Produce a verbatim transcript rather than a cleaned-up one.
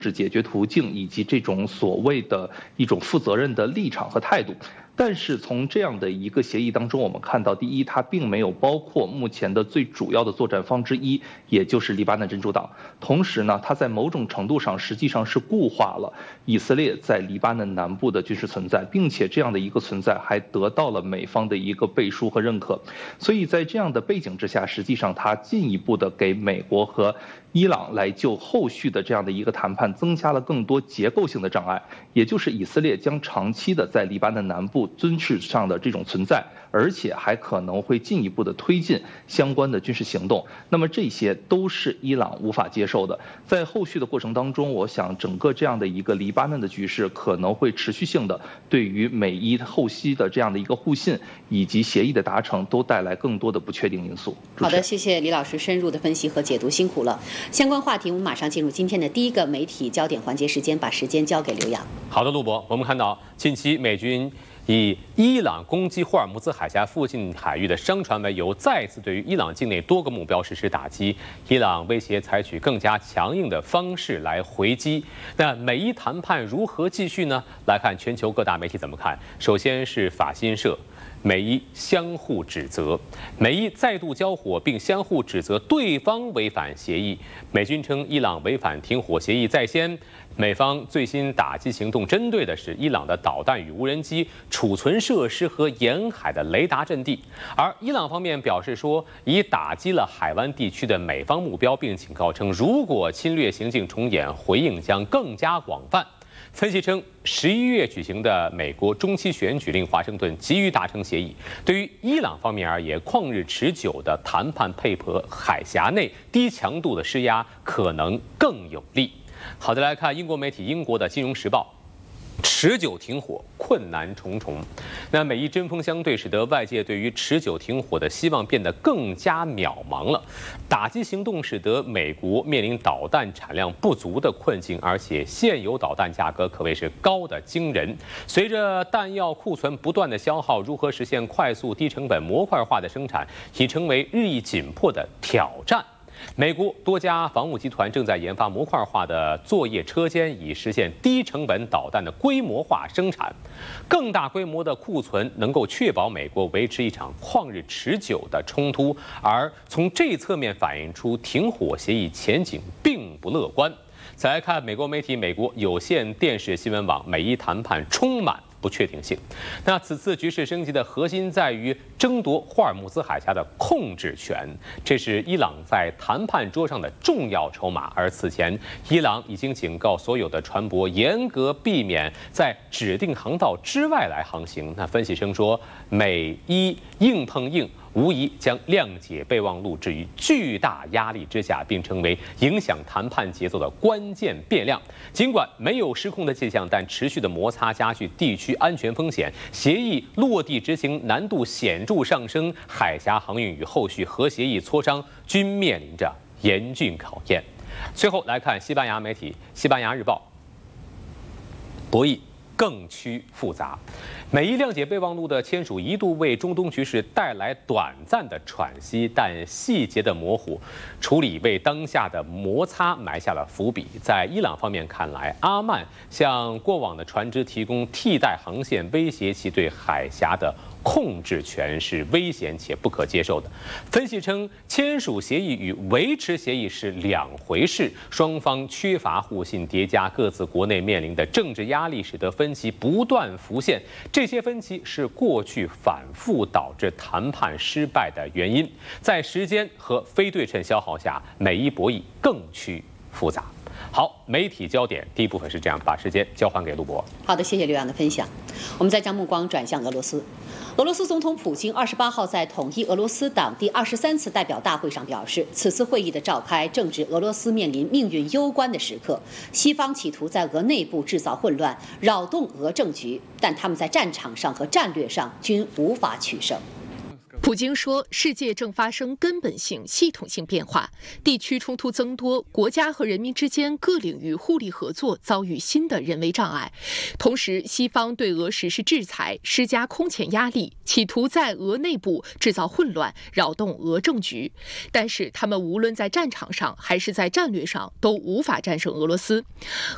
是解决途径以及这种所谓的一种负责任的立场和态度。但是从这样的一个协议当中，我们看到，第一，它并没有包括目前的最主要的作战方之一，也就是黎巴嫩真主党。同时呢，它在某种程度上实际上是固化了以色列在黎巴嫩南部的军事存在，并且这样的一个存在还得到了美方的一个背书和认可。所以在这样的背景之下，实际上它进一步的给美国和伊朗来就后续的这样的一个谈判增加了更多结构性的障碍，也就是以色列将长期的在黎巴嫩南部军事上的这种存在，而且还可能会进一步的推进相关的军事行动。那么这些都是伊朗无法接受的。在后续的过程当中，我想整个这样的一个黎巴嫩的局势可能会持续性的对于美伊后期的这样的一个互信以及协议的达成都带来更多的不确定因素。 好的，谢谢李老师深入的分析和解读，辛苦了。相关话题我们马上进入今天的第一个媒体焦点环节时间，把时间交给刘洋。 好的，陆博，我们看到近期美军以伊朗攻击霍尔木兹海峡附近海域的商船为由，再次对于伊朗境内多个目标实施打击。伊朗威胁采取更加强硬的方式来回击。那美伊谈判如何继续呢？来看全球各大媒体怎么看。首先是法新社。美伊相互指责，美伊再度交火，并相互指责对方违反协议。美军称伊朗违反停火协议在先。美方最新打击行动针对的是伊朗的导弹与无人机储存设施和沿海的雷达阵地，而伊朗方面表示说，已打击了海湾地区的美方目标，并警告称，如果侵略行径重演，回应将更加广泛。分析称，十一月举行的美国中期选举令华盛顿急于达成协议，对于伊朗方面而言，旷日持久的谈判配合海峡内低强度的施压可能更有利。好的，来看英国媒体英国的《金融时报》。持久停火困难重重，那美伊针锋相对，使得外界对于持久停火的希望变得更加渺茫了。打击行动使得美国面临导弹产量不足的困境，而且现有导弹价格可谓是高得惊人。随着弹药库存不断的消耗，如何实现快速低成本模块化的生产，已成为日益紧迫的挑战。美国多家防务集团正在研发模块化的作业车间，以实现低成本导弹的规模化生产。更大规模的库存能够确保美国维持一场旷日持久的冲突，而从这侧面反映出停火协议前景并不乐观。再来看美国媒体美国有线电视新闻网，美伊谈判充满不确定性。那此次局势升级的核心在于争夺霍尔木兹海峡的控制权，这是伊朗在谈判桌上的重要筹码。而此前，伊朗已经警告所有的船舶严格避免在指定航道之外来航行。那分析称说，美伊硬碰硬，无疑将谅解备忘录置于巨大压力之下，并成为影响谈判节奏的关键变量。尽管没有失控的迹象，但持续的摩擦加剧地区安全风险，协议落地执行难度显著上升，海峡航运与后续核协议磋商均面临着严峻考验。最后来看西班牙媒体《西班牙日报》，博弈更趋复杂。美伊谅解备忘录的签署一度为中东局势带来短暂的喘息，但细节的模糊处理为当下的摩擦埋下了伏笔。在伊朗方面看来，阿曼向过往的船只提供替代航线，威胁其对海峡的控制权是危险且不可接受的。分析称，签署协议与维持协议是两回事，双方缺乏互信，叠加各自国内面临的政治压力，使得分歧不断浮现。这些分歧是过去反复导致谈判失败的原因。在时间和非对称消耗下，美伊博弈更趋复杂。好，媒体焦点第一部分是这样，把时间交还给陆博。 好的，谢谢刘洋的分享。我们再将目光转向俄罗斯。俄罗斯总统普京二十八号在统一俄罗斯党第二十三次代表大会上表示，此次会议的召开正值俄罗斯面临命运攸关的时刻，西方企图在俄内部制造混乱，扰动俄政局，但他们在战场上和战略上均无法取胜。 普京说，世界正发生根本性、系统性变化，地区冲突增多，国家和人民之间各领域互利合作遭遇新的人为障碍。同时，西方对俄实施制裁，施加空前压力，企图在俄内部制造混乱，扰动俄政局。但是，他们无论在战场上还是在战略上都无法战胜俄罗斯。